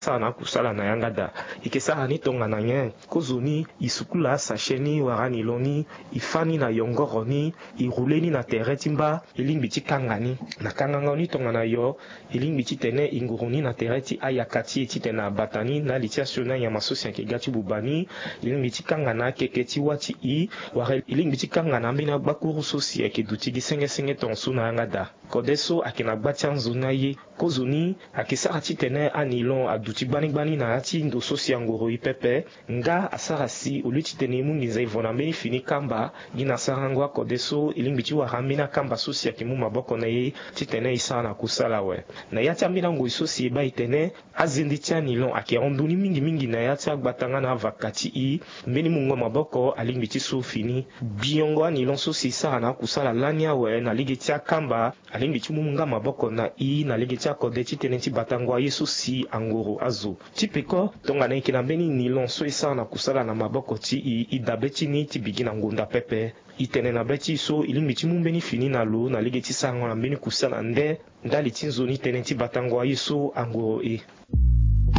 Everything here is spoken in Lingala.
sana kusala na yangada ikesara ni tonga na nye kozoni isukula sasheni warani loni ifani na yongoroni iruleni na teretimba ilimbiti kangani na kanganga ni tonga na yo ilimbiti tene inguruni na tereti ayakati etite na batani na litiasiona ya masosi ya kegati bubani ilimbiti kangana keketi wati I ware ilimbiti kangana mbina bakuru sosi ya keduti gisenge tonsu na yangada kodeso akina batia nzuna ye kozoni akisara titene anilon aduti gbani na ati ndo sosi angoro ipepe nga asarasi uluti tene mungi za ivona mbeni fini kamba gina sarangwa kodeso ilimbiti wa hamina kamba sosi ya kimu maboko na ye titene isara na kusala we na yati ambina ngo sosi eba itene azindi tia nilon ake onduni mingi na yati agbatanga na vakati I mbeni mungo maboko alimbiti so fini biongo anilon sosi isara na kusala lania we na ligetia kamba alimbiti munga maboko na I na ligetia kode titene ti batangwa yesu si angoro azo tipeko tonga na ikina mbeni nilon so isara na kusala na maboko ti I idabeti ni ti bigina ngunda pepe itene na beti so ilimbiti mumbeni fini na lo na ligeti sango na mbeni kusala nde ndali ti nzoni tene ti batangwa yesu angoro